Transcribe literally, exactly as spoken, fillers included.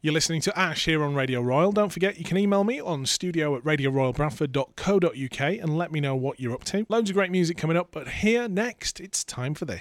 You're listening to Ash here on Radio Royal. Don't forget you can email me on studio at radio royal bradford dot co dot uk and let me know what you're up to. Loads of great music coming up, but here next, it's time for this.